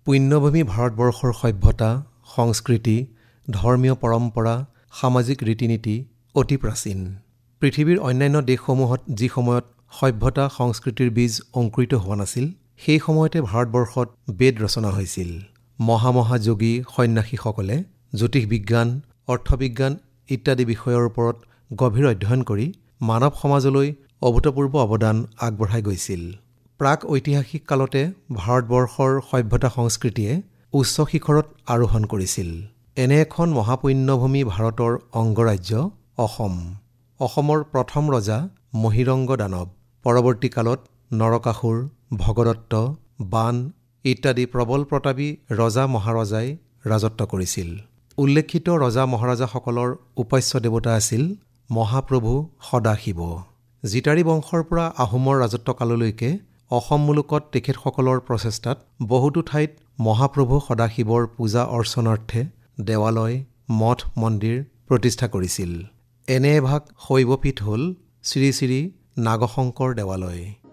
পুণ্যভূমি ভাৰতবৰ্ষৰ সভ্যতা, সংস্কৃতি, ধৰ্মীয় পৰম্পৰা, সামাজিক ৰীতি-নীতি অতি প্ৰাচীন। পৃথিৱীৰ অন্যান্য দেশসমূহত যি সময়ত সভ্যতা সংস্কৃতিৰ বীজ অংকুৰিত হোৱা নাছিল, সেই সময়তে ভাৰতবৰ্ষত বেদ ৰচনা হৈছিল। মহা যোগী সন্ন্যাসীসকলে জ্যোতিষবিজ্ঞান, অৰ্থবিজ্ঞান ইত্যাদি বিষয়ৰ ওপৰত গভীৰ অধ্যয়ন কৰি মানৱ সমাজলৈ অভূতপূৰ্ব অৱদান আগবঢ়াই গৈছিল। প্ৰাক ঐতিহাসিক কালতে ভাৰতবৰ্ষৰ সভ্যতা সংস্কৃতিয়ে উচ্চ শিখৰত আৰোহণ কৰিছিল। এনে এখন মহাপুণ্যভূমি ভাৰতৰ অংগৰাজ্য অসম। অসমৰ প্ৰথম ৰজা মহীৰংগ দানৱ, পৰৱৰ্তী কালত নৰকাসুৰ, ভগদত্ত, বান ইত্যাদি প্ৰবল প্ৰতাপী ৰজা মহাৰজাই ৰাজত্ব কৰিছিল। উল্লেখিত ৰজা মহাৰজাসকলৰ উপাস্য দেৱতা আছিল মহাপ্ৰভু সদাশিৱ। জিতাৰী বংশৰ পৰা আহোমৰ ৰাজত্বকাললৈকে অসম মুলুকত তেখেতসকলৰ প্ৰচেষ্টাত বহুতো ঠাইত মহাপ্ৰভু সদাশিৱৰ পূজা অৰ্চনাৰ্থে দেৱালয়, মঠ মন্দিৰ প্ৰতিষ্ঠা কৰিছিল। এনে এভাগ শৈৱপীঠ হ'ল শ্ৰী শ্ৰী নাগশংকৰ দেৱালয়।